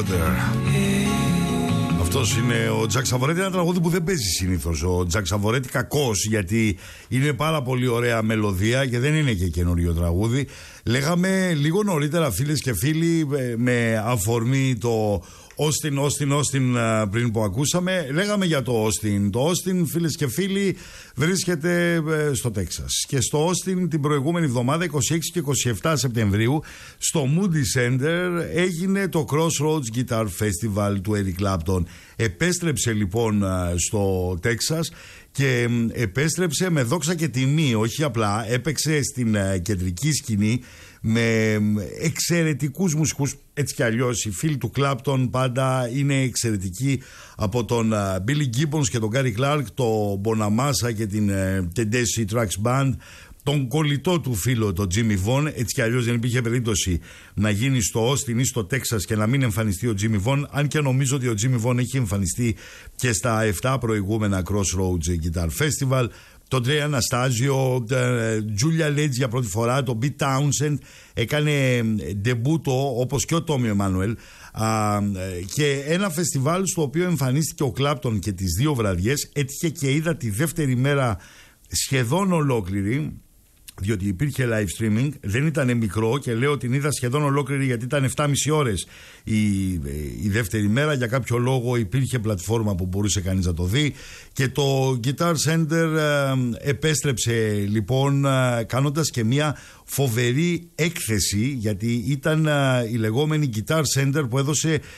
Water. Αυτός είναι ο Τζακ Σαβορέτη, ένα τραγούδι που δεν παίζει συνήθως ο Τζακ Σαβορέτη, κακός, γιατί είναι πάρα πολύ ωραία μελωδία και δεν είναι και καινούριο τραγούδι. Λέγαμε λίγο νωρίτερα, φίλες και φίλοι, με αφορμή το Austin πριν που ακούσαμε, λέγαμε για το Austin. Το Austin, φίλες και φίλοι, βρίσκεται στο Τέξας. Και στο Austin την προηγούμενη εβδομάδα, 26 και 27 Σεπτεμβρίου, στο Moody Center έγινε το Crossroads Guitar Festival του Eric Clapton. Επέστρεψε λοιπόν στο Τέξας και επέστρεψε με δόξα και τιμή, όχι απλά, έπαιξε στην κεντρική σκηνή με εξαιρετικούς μουσικούς. Έτσι κι αλλιώς οι φίλοι του Clapton πάντα είναι εξαιρετικοί, από τον Billy Gibbons και τον Gary Clark, τον Bonamassa και την Tedeschi Trucks Band, τον κολλητό του φίλο, τον Jimmy Vaughan. Έτσι κι αλλιώς δεν υπήρχε περίπτωση να γίνει στο Austin ή στο Τέξας και να μην εμφανιστεί ο Jimmy Vaughan, αν και νομίζω ότι ο Jimmy Vaughan έχει εμφανιστεί και στα 7 προηγούμενα Crossroads Guitar Festival. Τον Τρέι Αναστάζιο, Τζούλια Λέτζ για πρώτη φορά, τον Pete Townsend έκανε ντεμπούτο, όπως και ο Τόμι Εμμάνουελ, και ένα φεστιβάλ στο οποίο εμφανίστηκε ο Κλάπτον και τις δύο βραδιές. Έτυχε και είδα τη δεύτερη μέρα σχεδόν ολόκληρη, διότι υπήρχε live streaming, δεν ήταν μικρό, και λέω την είδα σχεδόν ολόκληρη γιατί ήταν 7,5 ώρες η δεύτερη μέρα. Για κάποιο λόγο υπήρχε πλατφόρμα που μπορούσε κανείς να το δει, και το Guitar Center επέστρεψε λοιπόν κάνοντας και μια φοβερή έκθεση, γιατί ήταν η λεγόμενη Guitar Center που έδωσε